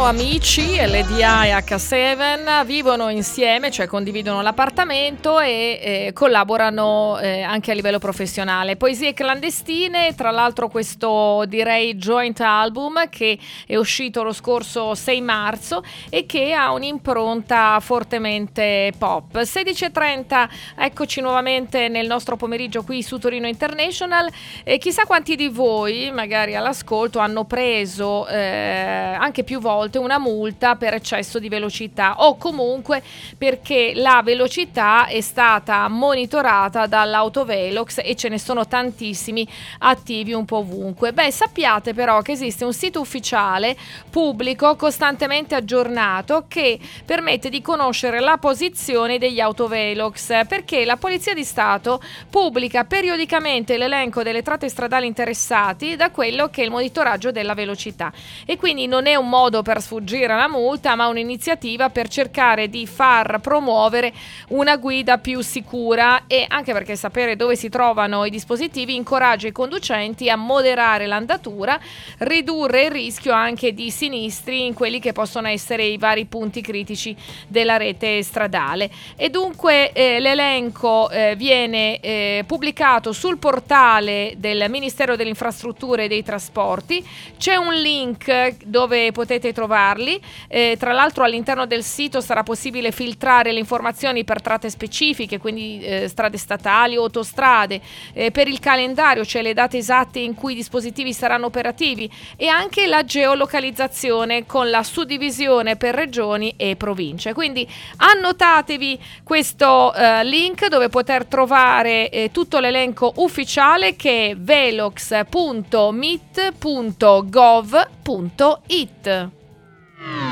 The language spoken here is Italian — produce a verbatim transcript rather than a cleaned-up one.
sono amici, L D A e H sette, vivono insieme, cioè condividono l'appartamento e eh, collaborano eh, anche a livello professionale. Poesie clandestine, tra l'altro questo direi joint album che è uscito lo scorso sei marzo e che ha un'impronta fortemente pop. sedici e trenta, eccoci nuovamente nel nostro pomeriggio qui su Torino International e chissà quanti di voi magari all'ascolto hanno preso eh, anche più volte una multa per eccesso di velocità o comunque perché la velocità è stata monitorata dall'autovelox e ce ne sono tantissimi attivi un po' ovunque. Beh, sappiate però che esiste un sito ufficiale pubblico costantemente aggiornato che permette di conoscere la posizione degli autovelox, perché la Polizia di Stato pubblica periodicamente l'elenco delle tratte stradali interessati da quello che è il monitoraggio della velocità e quindi non è un modo per sfuggire alla multa ma un'iniziativa per cercare di far promuovere una guida più sicura e anche perché sapere dove si trovano i dispositivi incoraggia i conducenti a moderare l'andatura, ridurre il rischio anche di sinistri in quelli che possono essere i vari punti critici della rete stradale. E dunque eh, l'elenco eh, viene eh, pubblicato sul portale del Ministero delle Infrastrutture e dei Trasporti, c'è un link dove potete trovarli, eh, tra l'altro all'interno del sito sarà possibile filtrare le informazioni per tratte specifiche, quindi eh, strade statali o autostrade, eh, per il calendario, cioè le date esatte in cui i dispositivi saranno operativi e anche la geolocalizzazione con la suddivisione per regioni e province. Quindi annotatevi questo eh, link dove poter trovare eh, tutto l'elenco ufficiale che è velox punto mit punto gov punto it.